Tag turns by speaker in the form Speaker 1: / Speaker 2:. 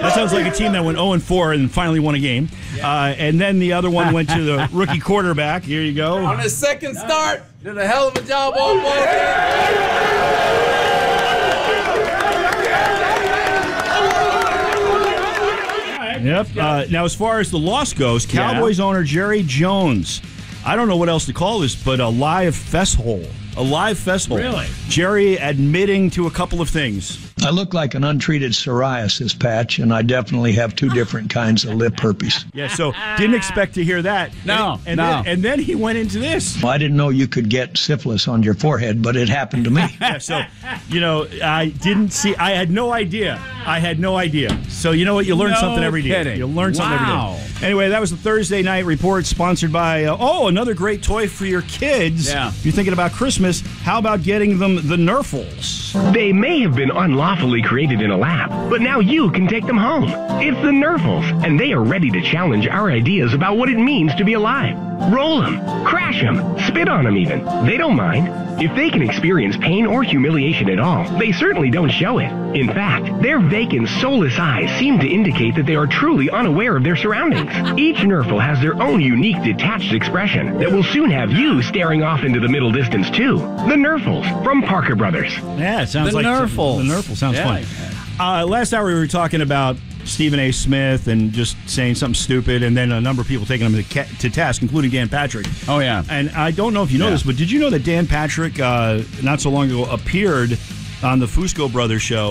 Speaker 1: That sounds like a team that went 0-4 and finally won a game. And then the other one went to the rookie quarterback. Here you go.
Speaker 2: On his second start, did a hell of a job all ball.
Speaker 1: Yep. Now, as far as the loss goes, Cowboys owner Jerry Jones, I don't know what else to call this, but a live fest hole. A live fest hole.
Speaker 3: Really?
Speaker 1: Jerry admitting to a couple of things.
Speaker 4: I look like an untreated psoriasis patch, and I definitely have two different kinds of lip herpes.
Speaker 1: Yeah, so didn't expect to hear that.
Speaker 3: No,
Speaker 1: and then he went into this.
Speaker 4: Well, I didn't know you could get syphilis on your forehead, but it happened to me.
Speaker 1: Yeah, so, I had no idea. So, you know what? You learn something every day.
Speaker 3: Kidding.
Speaker 1: You learn something every day. Anyway, that was the Thursday Night Report sponsored by, another great toy for your kids.
Speaker 3: Yeah.
Speaker 1: If you're thinking about Christmas, how about getting them the Nerfles?
Speaker 5: They may have been unlawfully created in a lab, but now you can take them home. It's the Nerfles, and they are ready to challenge our ideas about what it means to be alive. Roll them, crash them, spit on them even. They don't mind. If they can experience pain or humiliation at all, they certainly don't show it. In fact, their vacant, soulless eyes seem to indicate that they are truly unaware of their surroundings. Each Nerfle has their own unique detached expression that will soon have you staring off into the middle distance too. The Nerfles from Parker Brothers.
Speaker 1: Yeah, it sounds
Speaker 3: The
Speaker 1: like
Speaker 3: Nerfles.
Speaker 1: The Nerfle sounds
Speaker 3: Yeah.
Speaker 1: fun. Last hour we were talking about Stephen A. Smith and just saying something stupid, and then a number of people taking him to task, including Dan Patrick.
Speaker 3: Oh, yeah.
Speaker 1: And I don't know if you know this, but did you know that Dan Patrick, not so long ago, appeared on the Fusco Brothers show